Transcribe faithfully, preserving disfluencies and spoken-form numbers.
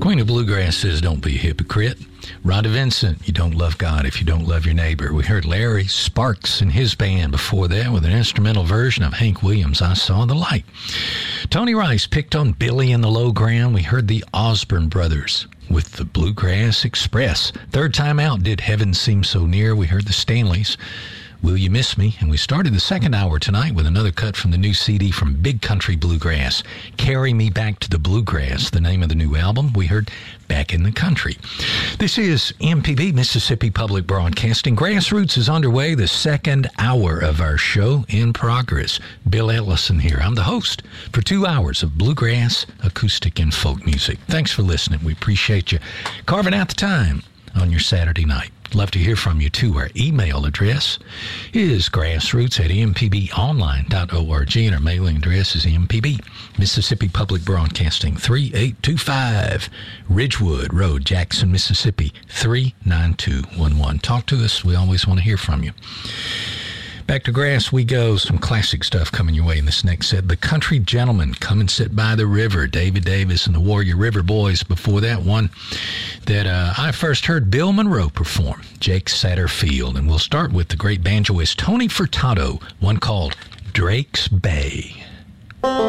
Queen of Bluegrass says, don't be a hypocrite. Rhonda Vincent, you don't love God if you don't love your neighbor. We heard Larry Sparks and his band before that with an instrumental version of Hank Williams' I Saw the Light. Tony Rice picked on Billy in the Low Ground. We heard the Osborne Brothers with the Bluegrass Express. Third time out, Did Heaven Seem So Near? We heard the Stanleys, Will You Miss Me? And we started the second hour tonight with another cut from the new C D from Big Country Bluegrass, Carry Me Back to the Bluegrass, the name of the new album. We heard Back in the Country. This is M P B, Mississippi Public Broadcasting. Grassroots is underway, the second hour of our show in progress. Bill Ellison here. I'm the host for two hours of bluegrass, acoustic, and folk music. Thanks for listening. We appreciate you carving out the time on your Saturday night. Love to hear from you, too. Our email address is grassroots at m p b online dot org, and our mailing address is M P B, Mississippi Public Broadcasting, three eight two five Ridgewood Road, Jackson, Mississippi, three nine two one one. Talk to us. We always want to hear from you. Back to grass we go. Some classic stuff coming your way in this next set. The Country Gentlemen, Come and Sit by the River. David Davis and the Warrior River Boys. Before that one that uh, I first heard Bill Monroe perform, Jake Satterfield. And we'll start with the great banjoist Tony Furtado, one called Drake's Bay.